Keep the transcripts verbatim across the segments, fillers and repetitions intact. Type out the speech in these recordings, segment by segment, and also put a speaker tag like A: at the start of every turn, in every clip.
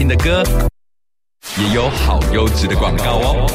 A: 听的歌，也有好优质的广告哦。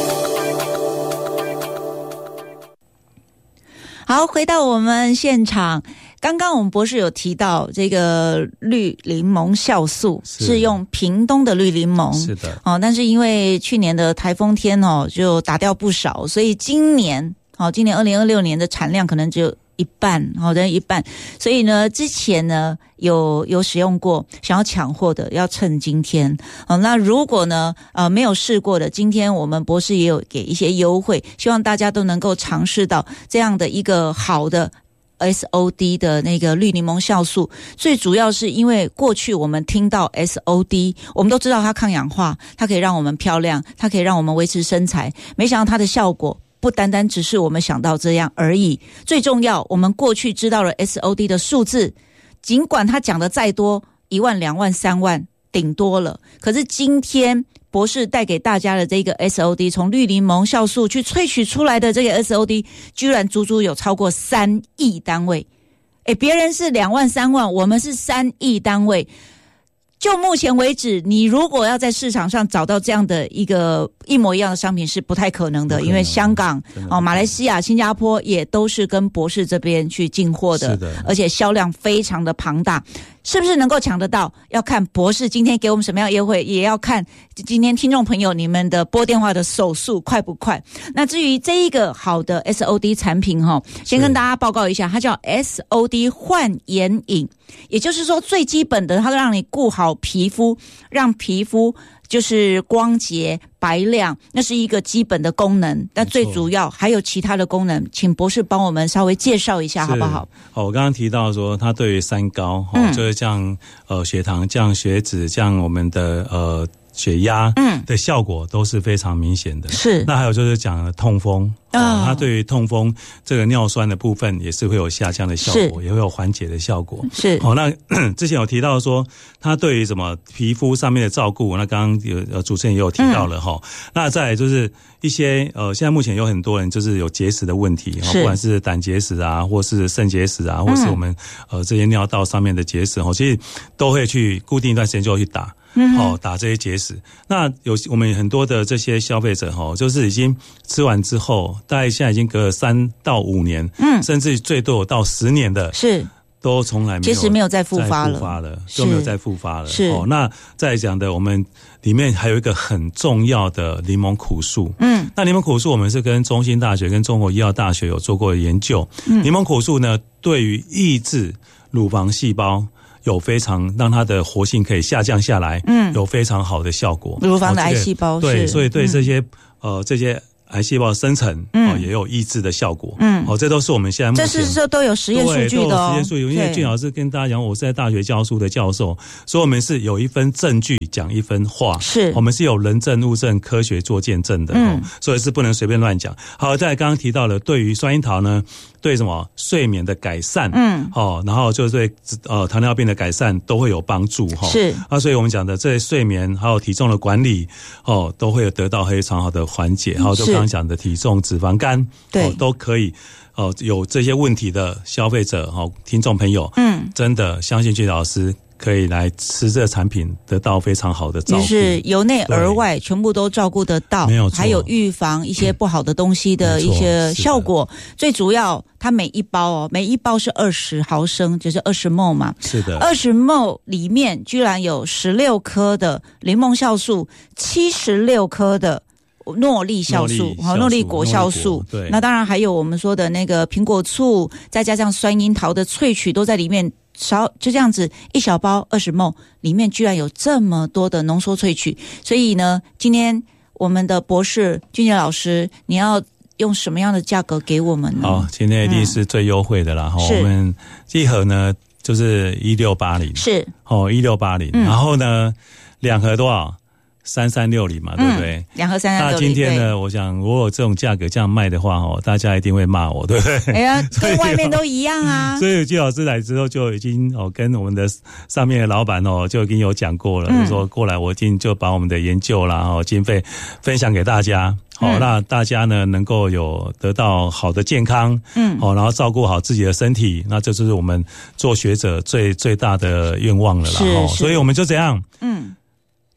B: 好，回到我们现场，刚刚我们博士有提到这个绿柠檬酵素 是, 是用屏东的绿柠檬，
C: 是的
B: 哦，但是因为去年的台风天哦，就打掉不少，所以今年哦，今年二零二六年的产量可能只有一半，好的一半，所以呢，之前呢有有使用过，想要抢货的要趁今天。哦，那如果呢呃没有试过的，今天我们博士也有给一些优惠，希望大家都能够尝试到这样的一个好的S O D 的那个绿柠檬酵素。最主要是因为过去我们听到 S O D， 我们都知道它抗氧化，它可以让我们漂亮，它可以让我们维持身材，没想到它的效果不单单只是我们想到这样而已，最重要我们过去知道了 S O D 的数字，尽管他讲的再多，一万两万三万顶多了，可是今天博士带给大家的这个 S O D， 从绿柠檬酵素去萃取出来的这个 S O D， 居然足足有超过三亿单位。诶，别人是两万三万，我们是三亿单位。就目前为止，你如果要在市场上找到这样的一个一模一样的商品是不太可能的，因为香港、哦、马来西亚、新加坡也都是跟博士这边去进货的，
C: 是的，
B: 而且销量非常的庞大。是不是能够抢得到？要看博士今天给我们什么样的优惠，也要看今天听众朋友你们的拨电话的手速快不快。那至于这一个好的 S O D 产品哈，先跟大家报告一下，它叫 S O D 焕颜饮，也就是说最基本的，它让你顾好皮肤，让皮肤就是光洁白亮，那是一个基本的功能。但最主要还有其他的功能，请博士帮我们稍微介绍一下好不好？
C: 好，我刚刚提到说它对于三高、嗯、就是降呃血糖、降血脂、降我们的呃血压的效果都是非常明显的。是，那还有就是讲痛风、哦、它对于痛风这个尿酸的部分也是会有下降的效果，也会有缓解的效果。是，好、哦，那之前有提到说它对于什么皮肤上面的照顾，那刚刚有呃主持人也有提到了哈、嗯。那再来就是一些呃，现在目前有很多人就是有结石的问题，不管是胆结石啊，或是肾结石啊，或是我们、嗯、呃这些尿道上面的结石，其实都会去固定一段时间就会去打。嗯，哦，打这些结石。那有我们很多的这些消费者哈，就是已经吃完之后，大概现在已经隔了三到五年，嗯，甚至最多有到十年的，是都从来没有
B: 结石没有再复发了，
C: 复发了都没有再复发了。是哦，那再讲的，我们里面还有一个很重要的柠檬苦素。嗯，那柠檬苦素我们是跟中兴大学跟中国医药大学有做过研究。嗯，柠檬苦素呢，对于抑制乳房细胞。有非常让它的活性可以下降下来，嗯，有非常好的效果。乳房的癌细胞、哦这个、对，所以对这些、嗯、呃这些癌细胞生成，嗯、哦，也有抑制的效果，嗯，哦，这都是我们现在目前
B: 这是说都有实验数据的哦，
C: 实验数据。因为俊老师跟大家讲，我是在大学教书的教授，所以我们是有一分证据讲一分话，是我们是有人证物证科学做见证的，嗯，哦、所以是不能随便乱讲。好，再来刚刚提到了，对于酸樱桃呢。对什么睡眠的改善，嗯，哦，然后就对呃糖尿病的改善都会有帮助哈。是啊，所以我们讲的这些睡眠还有体重的管理，哦，都会有得到非常好的缓解。还有就刚刚讲的体重、脂肪肝，对、哦，都可以。哦，有这些问题的消费者、哦听众朋友，嗯，真的相信俊老师。可以来吃这个产品，得到非常好的照顾，就是
B: 由内而外全部都照顾得到，没有错，还有预防一些不好的东西的一些效果。最主要，它每一包哦，每一包是二十毫升，就是二十 ml 嘛。是的，二十 ml 里面居然有十六颗的柠檬酵素，七十六颗的。诺丽酵素，好，诺丽果酵素，对，那当然还有我们说的那个苹果醋，再加上酸樱桃的萃取都在里面，少就这样子一小包二十 ml， 里面居然有这么多的浓缩萃取，所以呢，今天我们的博士俊杰老师，你要用什么样的价格给我们呢？
C: 好，今天一定是最优惠的啦，嗯、我们一盒呢就是一六八零，是哦一六八零，然后呢两盒多少？三三六零嘛，对不对？两、嗯、盒三三六零。那今天呢，我想如果这种价格这样卖的话，哦，大家一定会骂我，对不对？哎呀，跟外面都一样啊。所以季老师来之后就已经哦，跟我们的上面的老板哦，就已经有讲过了，嗯、就是说过来我已经就把我们的研究啦哦经费分享给大家。好、哦，那大家呢能够有得到好的健康，嗯，好、哦，然后照顾好自己的身体，那这就是我们做学者最最大的愿望了啦。是，所以我们就这样，嗯。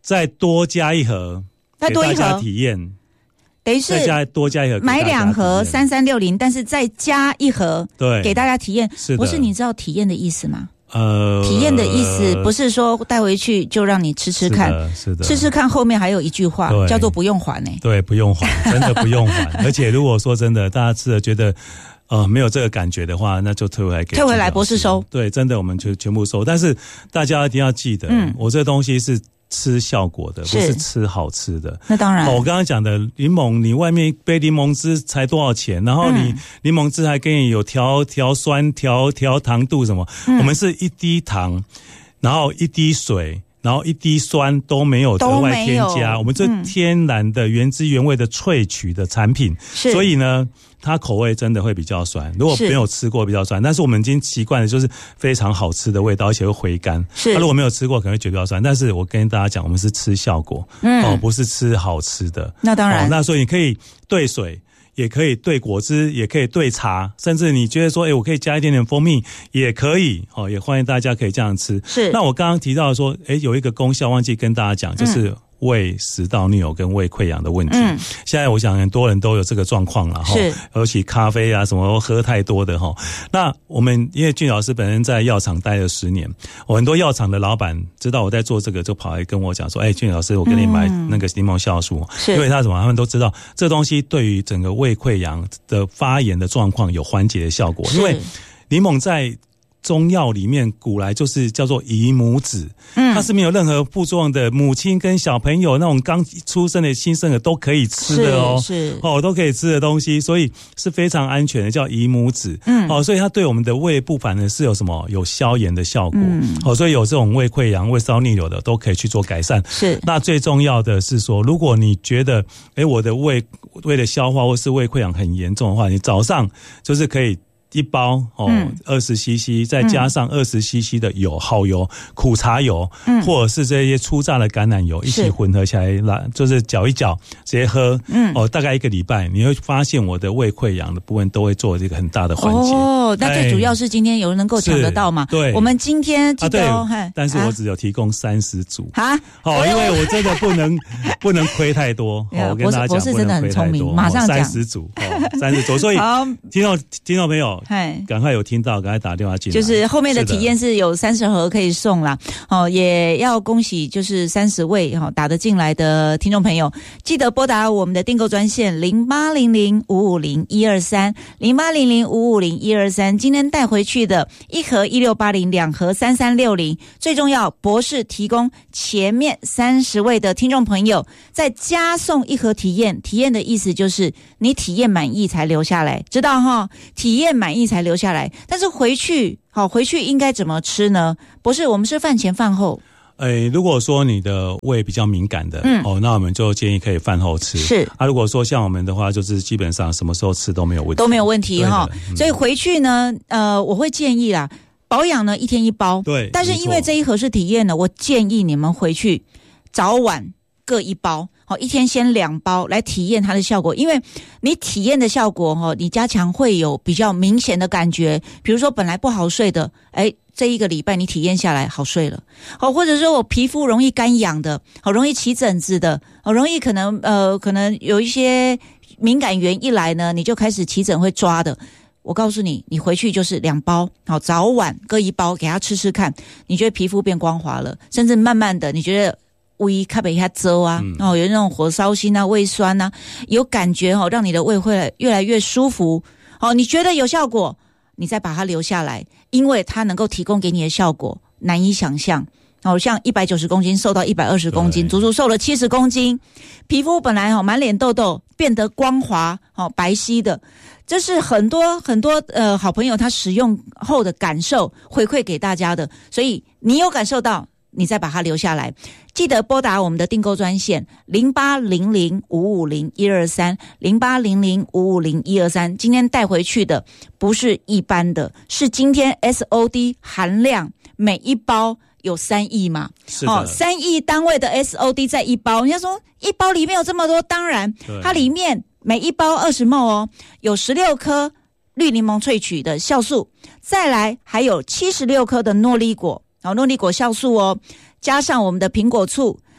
C: 再多加一盒，
B: 再多一盒
C: 给大家体验。
B: 等于是
C: 再加多加一盒，
B: 买两盒三三六零，但是再加一盒，
C: 对，
B: 给大家体验。
C: 是的，
B: 不是你知道体验的意思吗？
C: 呃，
B: 体验的意思不是说带回去就让你吃吃看，
C: 是的，是的，
B: 吃吃看后面还有一句话叫做不用还呢、欸。
C: 对，不用还，真的不用还。而且如果说真的大家吃了觉得呃没有这个感觉的话，那就退回来给
B: 退回来博士收。
C: 对，真的我们就全部收。但是大家一定要记得，嗯，我这个东西是吃效果的，不是吃好吃的。
B: 那当然，
C: 哦、我刚刚讲的柠檬，你外面一杯柠檬汁才多少钱？然后你柠檬汁还给你有调调酸、调调糖度什么、嗯？我们是一滴糖，然后一滴水，然后一滴酸都没有额外添加，我们这天然的、原汁原味的萃取的产品，
B: 是
C: 所以呢。它口味真的会比较酸，如果没有吃过比较酸，但是我们已经习惯了，就是非常好吃的味道，而且会回甘。
B: 是，
C: 那如果没有吃过，可能会觉得比较酸。但是我跟大家讲，我们是吃效果，嗯，哦，不是吃好吃的。
B: 那当然，
C: 哦、那所以你可以兑水，也可以兑果汁，也可以兑茶，甚至你觉得说，哎、欸，我可以加一点点蜂蜜，也可以，哦，也欢迎大家可以这样吃。
B: 是。那
C: 我刚刚提到说，哎、欸，有一个功效忘记跟大家讲，就是。嗯胃食道逆流跟胃溃疡的问题、嗯，现在我想很多人都有这个状况了哈，尤其咖啡啊什么喝太多的哈。那我们因为俊老师本身在药厂待了十年，我很多药厂的老板知道我在做这个，就跑来跟我讲说：“哎、欸，俊老师，我给你买那个柠檬酵素。嗯”因为他什么，他们都知道这东西对于整个胃溃疡的发炎的状况有缓解的效果，因为柠檬在中药里面古来就是叫做姨母子，嗯，它是没有任何副作用的，母亲跟小朋友那种刚出生的新生儿都可以吃的哦，
B: 是, 是
C: 哦，都可以吃的东西，所以是非常安全的，叫姨母子，嗯，哦，所以它对我们的胃部反而是有什么有消炎的效果，嗯，哦，所以有这种胃溃疡、胃食道逆流的都可以去做改善。
B: 是，那
C: 最重要的是说，如果你觉得哎我的胃胃的消化或是胃溃疡很严重的话，你早上就是可以。一包哦，二十 C C， 再加上二十 C C 的油、好油、苦茶油，嗯，或者是这些初榨的橄榄油一起混合起来，就是搅一搅，直接喝，嗯，哦，大概一个礼拜，你会发现我的胃溃疡的部分都会做这个很大的缓解。
B: 哦，那最主要是今天有人能够抢得到嘛？
C: 对，
B: 我们今天记得哦，
C: 啊、但是我只有提供三十组
B: 啊，
C: 哦，因为我真的不能不能亏太多，哦，我跟大家讲，
B: 博士真的很聪明，马上讲
C: 三十组，哦，三十组，所以听众听众朋友。赶快有听到，赶快打电话进来。
B: 就是后面的体验是有三十盒可以送啦，哦，也要恭喜就是三十位哈、哦、打得进来的听众朋友，记得拨打我们的订购专线零八零零五五零一二三零八零零五五零一二三。今天带回去的一盒一六八零，两盒三三六零。最重要，博士提供前面三十位的听众朋友再加送一盒体验。体验的意思就是你体验满意才留下来，知道哈？体验满意才留下来，但是回去好回去应该怎么吃呢？不是，我们是饭前饭后。
C: 诶，如果说你的胃比较敏感的，嗯，哦，那我们就建议可以饭后吃。
B: 是
C: 啊，如果说像我们的话，就是基本上什么时候吃都没有问题，
B: 都没有问题哈、嗯。所以回去呢，呃，我会建议啦，保养呢一天一包，
C: 对。
B: 但是因为这一盒是体验的，我建议你们回去早晚各一包。好，一天先两包来体验它的效果，因为你体验的效果哈，你加强会有比较明显的感觉。比如说本来不好睡的，哎，这一个礼拜你体验下来好睡了。好，或者说我皮肤容易干痒的，好容易起疹子的，好容易可能呃可能有一些敏感源一来呢，你就开始起疹会抓的。我告诉你，你回去就是两包，好，早晚各一包给它吃吃看，你觉得皮肤变光滑了，甚至慢慢的你觉得。胃开不下粥啊、嗯，哦，有那种火烧心啊、胃酸啊，有感觉哦，让你的胃会越来越舒服。哦，你觉得有效果，你再把它留下来，因为它能够提供给你的效果难以想象。哦，像一百九十公斤瘦到一百二十公斤，足足瘦了七十公斤，皮肤本来哦满脸痘痘变得光滑，哦白皙的，这是很多很多呃好朋友他使用后的感受回馈给大家的，所以你有感受到。你再把它留下来，记得拨打我们的订购专线零八零零五五零一二三零八零零五五零一二三。今天带回去的不是一般的，是今天 S O D 含量每一包有三亿嘛？
C: 是的，哦，
B: 三亿单位的 S O D 在一包。人家说一包里面有这么多，当然它里面每一包二十毫升哦，有十六颗绿柠檬萃取的酵素，再来还有七十六颗的诺丽果。然后诺丽果酵素哦，加上我们的苹果醋，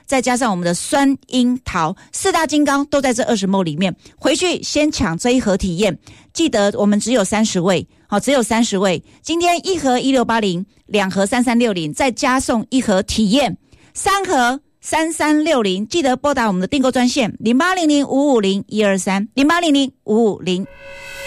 B: 再加上我们的酸樱桃，四大金刚都在这二十 ml 里面。回去先抢这一盒体验，记得我们只有三十位，好，只有三十位。今天一盒一六八零，两盒三三六零，再加送一盒体验，三盒三三六零。记得拨打我们的订购专线零八零零五五零一二三零八零零五五零。